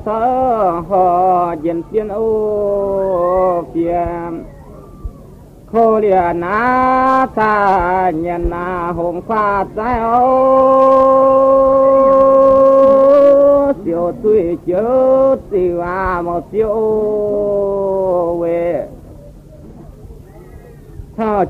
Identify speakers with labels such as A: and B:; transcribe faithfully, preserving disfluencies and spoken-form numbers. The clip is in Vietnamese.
A: thơ hò dân tiên ô phiền khô lìa ná ta nhân na hồng phát trái ô siêu tuổi chớ siêu à một siêu về thơ